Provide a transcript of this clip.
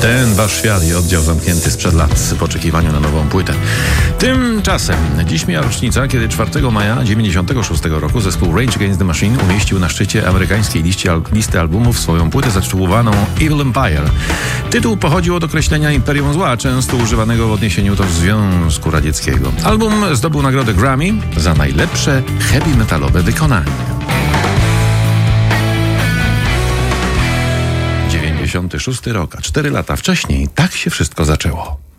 Ten wasz świat i oddział zamknięty sprzed lat w oczekiwaniu na nową płytę. Tymczasem dziś mija rocznica, kiedy 4 maja 1996 roku zespół Rage Against the Machine umieścił na szczycie amerykańskiej listy albumów swoją płytę zatytułowaną Evil Empire. Tytuł pochodził od określenia Imperium Zła, często używanego w odniesieniu do Związku Radzieckiego. Album zdobył nagrodę Grammy za najlepsze heavy metalowe wykonanie. 96 rok, a 4 lata wcześniej tak się wszystko zaczęło.